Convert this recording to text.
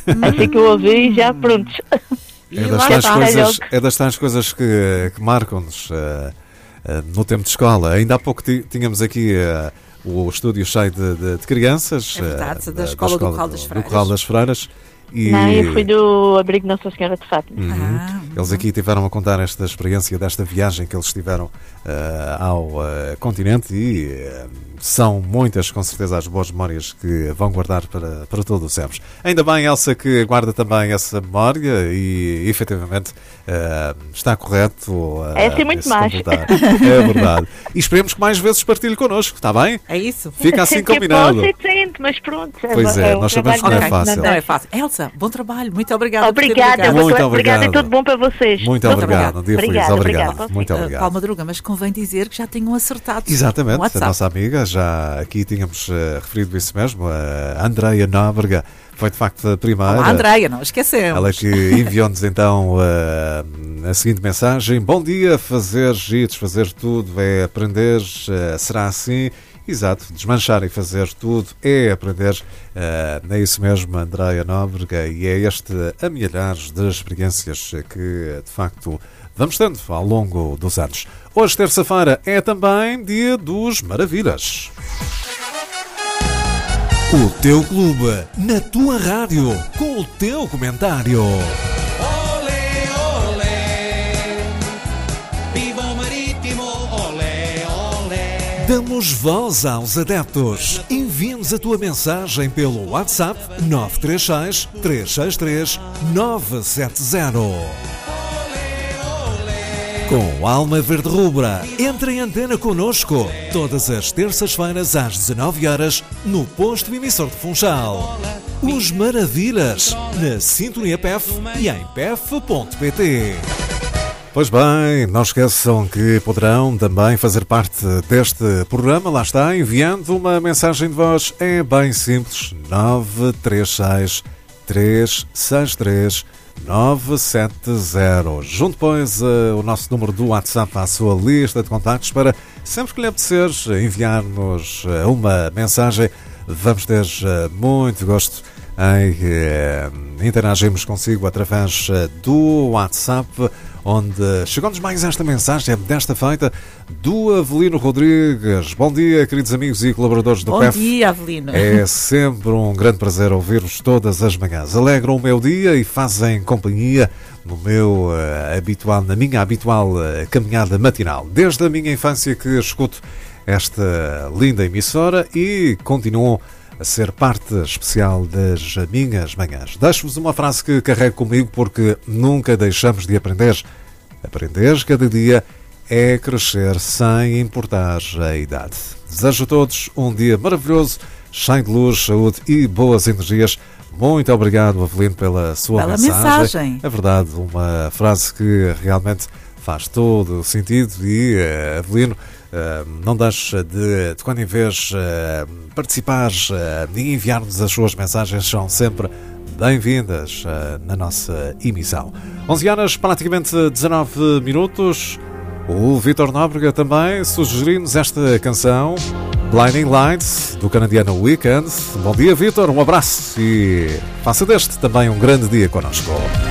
Assim que eu ouvi, já pronto. É das tais coisas que marcam-nos no tempo de escola. Ainda há pouco tínhamos aqui o estúdio cheio de crianças. É verdade, da escola do Corral das Freiras. Não, eu fui do Abrigo Nossa Senhora de Fátima. Eles aqui tiveram a contar esta experiência desta viagem que eles tiveram ao continente e são muitas, com certeza, as boas memórias que vão guardar para todos os sempre. Ainda bem, Elsa, que guarda também essa memória e, efetivamente, está correto. É assim muito mais. É verdade. E esperemos que mais vezes partilhe connosco, está bem? É isso. Fica assim combinado. Mas pronto. Pois é, nós sabemos que não é fácil. Não é fácil. Elsa, bom trabalho, muito obrigada. Obrigada, muito obrigada e tudo bom para vocês. Muito obrigado, um dia feliz, obrigado. Muito obrigado. Paulo Madruga, mas convém dizer que já tenham acertado. Exatamente, a nossa amiga, já aqui tínhamos referido isso mesmo, a Andreia Nóbrega, foi de facto a primeira. Olá, Andreia, não esquecemos. Ela que enviou-nos então a seguinte mensagem: bom dia, fazer e desfazer tudo é aprender, será assim? Exato, desmanchar e fazer tudo é aprender, é isso mesmo, Andreia Nóbrega, e é este a milhares de experiências que, de facto, vamos tendo ao longo dos anos. Hoje, terça-feira, é também dia dos Maravilhas. O teu clube, na tua rádio, com o teu comentário. Damos voz aos adeptos. Envia-nos a tua mensagem pelo WhatsApp 936 363 970. Com Alma Verde Rubra, entre em antena connosco todas as terças-feiras às 19 horas no posto emissor de Funchal. Os Maravilhas, na Sintonia PEF e em pef.pt. Pois bem, não esqueçam que poderão também fazer parte deste programa, lá está, enviando uma mensagem de voz, é bem simples, 936 363 970. Junto, pois, o nosso número do WhatsApp à sua lista de contactos para, sempre que lhe apetecer, enviar-nos uma mensagem. Vamos ter muito gosto em interagirmos consigo através do WhatsApp, onde chegou-nos mais esta mensagem desta feita do Avelino Rodrigues. Bom dia, queridos amigos e colaboradores do PEF. Bom dia, Avelino. É sempre um grande prazer ouvir-vos todas as manhãs. Alegram o meu dia e fazem companhia no na minha habitual caminhada matinal. Desde a minha infância que escuto esta linda emissora e continuam a ser parte especial das minhas manhãs. Deixo-vos uma frase que carrego comigo porque nunca deixamos de aprender. Aprender cada dia é crescer sem importar a idade. Desejo a todos um dia maravilhoso, cheio de luz, saúde e boas energias. Muito obrigado, Avelino, pela sua mensagem. É verdade, uma frase que realmente faz todo o sentido e, Avelino, não deixe de quando em vez participar e enviar-nos as suas mensagens, são sempre bem-vindas na nossa emissão. 11 horas, praticamente 19 minutos. O Vítor Nóbrega também sugeriu-nos esta canção, Blinding Lights, do canadiano Weekend. Bom dia, Vítor, um abraço e faça deste também um grande dia connosco.